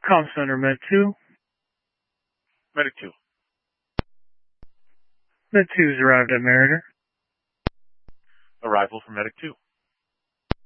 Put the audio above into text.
Comm Center, Med 2. Medic 2. Med 2's arrived at Meriter. Arrival for Medic 2.